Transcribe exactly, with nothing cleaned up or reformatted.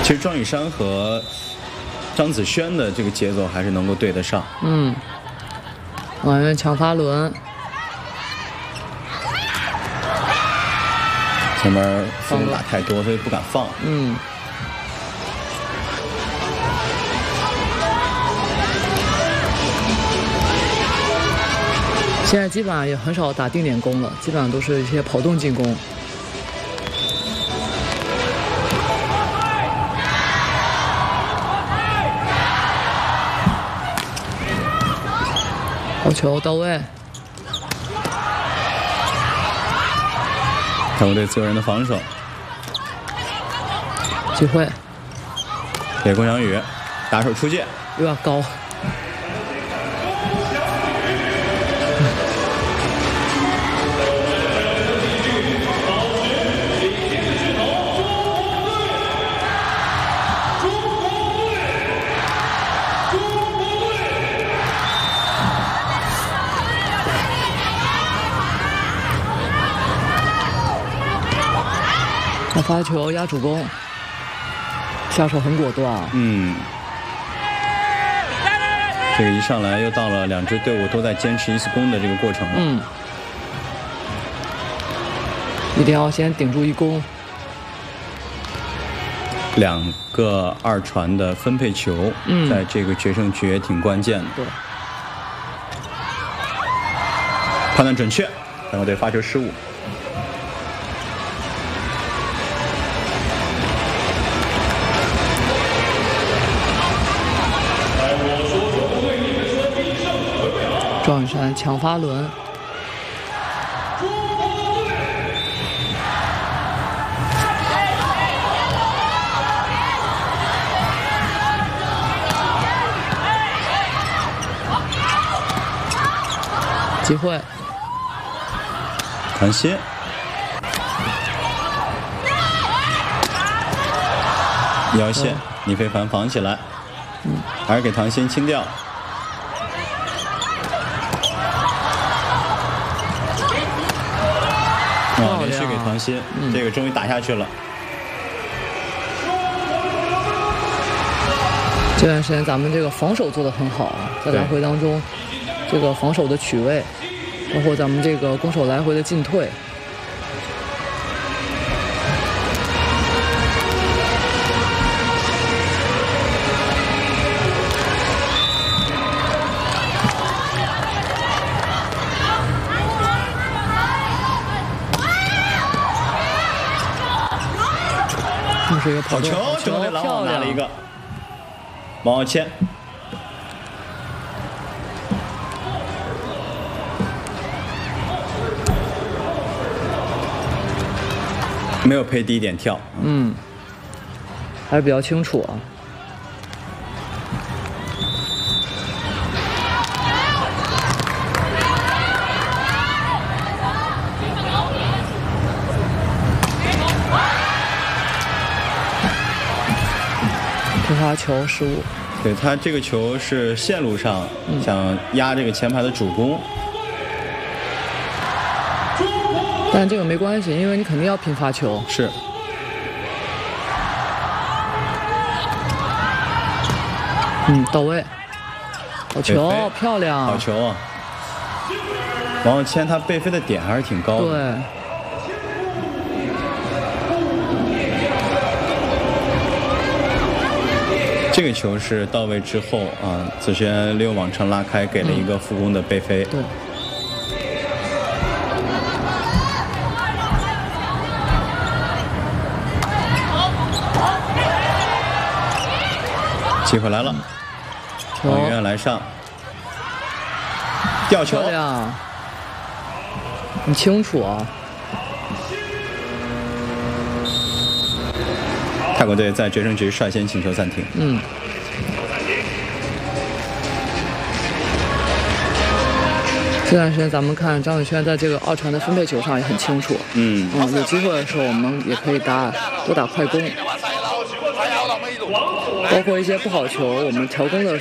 其实庄雨珊和张子萱的这个节奏还是能够对得上。 嗯，往外抢发轮， 前面副攻打太多，所以不敢放。 嗯。现在基本上也很少打定点攻了，基本上都是一些跑动进攻。好球到位， 泰国队自由人的防守， 机会， 给龚翔宇打手出界， 有点高。那发球压主攻，下手很果断。 嗯，这个一上来又到了两支队伍都在坚持一次攻的这个过程了。 嗯，一定要先顶住一攻。 两个二传的分配球，嗯、在这个决胜局也挺关键的。 对， 判断准确，泰国队发球失误。 庄雨珊抢发轮，机会， 唐鑫，腰线，李非凡防起来，嗯，还是给唐鑫清掉。哦，连续给唐鑫，嗯、这个终于打下去了。 这段时间咱们这个防守做得很好啊，在来回当中，这个防守的取位，包括咱们这个攻守来回的进退。是一个好球，中国队拦网拿了一个，王傲谦。没有配低点跳， 嗯，还是比较清楚啊。发球失误， 对他这个球是线路上想压这个前排的主攻， 但这个没关系，因为你肯定要拼发球。 是。 嗯，到位，好球，漂亮， 好球啊！王傲谦他背飞的点还是挺高的。 对。 这个球是到位之后啊，子萱利用网程拉开，给了一个副攻的背飞。 对。 机会来了，王雨燕来上，吊球， 漂亮，很清楚啊。 泰国队在决胜局率先请求暂停。 嗯。这段时间咱们看张子萱在这个二传的分配球上也很清楚。 嗯。 嗯，有机会的时候我们也可以打多打快攻，包括一些不好球，我们调攻的